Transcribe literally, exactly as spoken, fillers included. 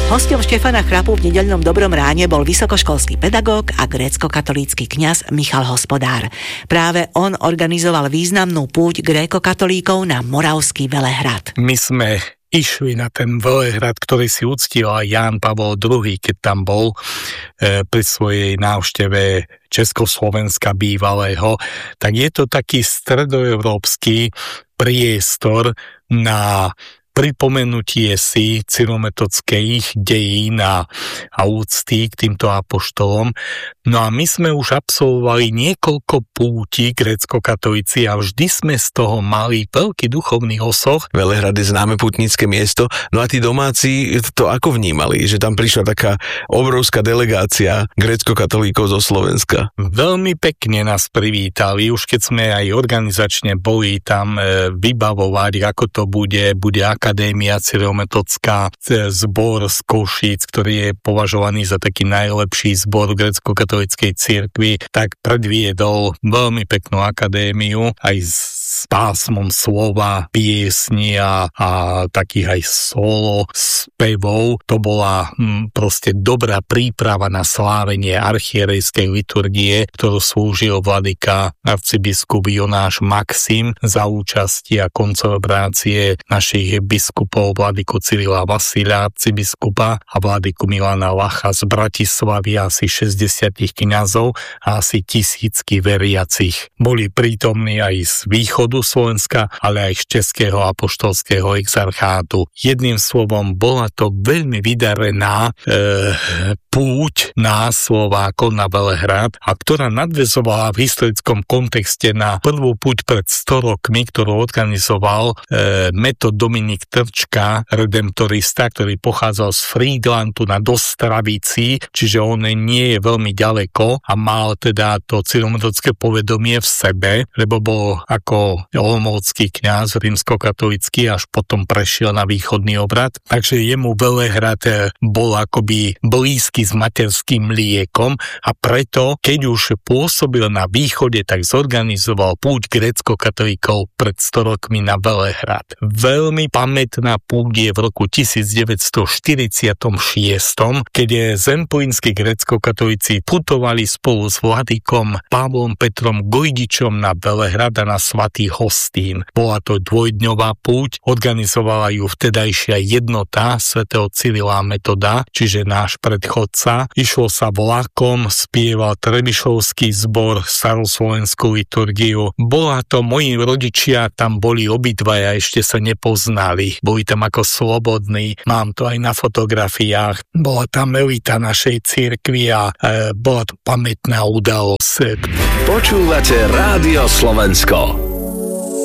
Hosťom Štefana Chrapu v nedeľnom Dobrom ráne bol vysokoškolský pedagóg a gréckokatolícky kňaz Michal Hospodár. Práve on organizoval významnú púť grékokatolíkov na Moravský Velehrad. My sme išli na ten Velehrad, ktorý si uctil aj Ján Pavol druhý, keď tam bol e, pri svojej návšteve Československa bývalého. Tak je to taký stredoeurópsky priestor na pripomenutie si cyrometodských dejín a, a úcty k týmto apoštolom. No a my sme už absolvovali niekoľko púti gréckokatolíci a vždy sme z toho mali veľký duchovný osoch. Velehrad je známe pútnické miesto. No a tí domáci to ako vnímali? Že tam prišla taká obrovská delegácia gréckokatolíkov zo Slovenska? Veľmi pekne nás privítali, už keď sme aj organizačne boli tam e, vybavovať, ako to bude, bude Akadémia cyrometodská, zbor z Košíc, ktorý je považovaný za taký najlepší zbor gréckokatolíckej cirkvi, tak predviedol veľmi peknú akadémiu aj s pásmom slova, piesni a, a takých aj solo spevov. To bola hm, proste dobrá príprava na slávenie archierejskej liturgie, ktorú slúžil vladyka arcibiskup Jonáš Maxim za účasti a koncelebrácie našich biskupov vladyku Cyrila Vasila, arcibiskupa, a vladyku Milana Lacha z Bratislavy, asi šesťdesiat kňazov a asi tisícky veriacich. Boli prítomní aj z východu Slovenska, ale aj z Českého apoštolského exarchátu. Jedným slovom, bola to veľmi vydarená e, púť nás Slovákov na Velehrad, a ktorá nadväzovala v historickom kontexte na prvú púť pred sto rokmi, ktorú organizoval e, Metod Dominik Trčka, redemptorista, ktorý pochádzal z Friedlandu na Dostravici, čiže on nie je veľmi ďaleko a mal teda to cyrometodské povedomie v sebe, lebo bol ako olomoucký kňaz rímskokatolícky, až potom prešiel na východný obrad. Takže jemu Velehrad bol akoby blízky s materským mliekom a preto, keď už pôsobil na východe, tak zorganizoval púť gréckokatolíkov pred sto rokmi na Velehrad. Veľmi pamätná púť je v roku tisícdeväťstoštyridsaťšesť, keď zemplínski gréckokatolíci putovali spolu s vladykom Pavlom Petrom Gojdičom na Velehrad a na Svatý Hostín. Bola to dvojdňová púť, organizovala ju vtedajšia jednota svätého Cyrila Metoda, čiže náš predchodca. Išlo sa vlakom, spieval Trebišovský zbor, staroslovenskú liturgiu. Bola to, moji rodičia tam boli obidvaja, ešte sa nepoznali. Boli tam ako slobodní, mám to aj na fotografiách. Bola tam elita našej cirkvi a e, bola to pamätná udalosť. Počúvate Rádio Slovensko.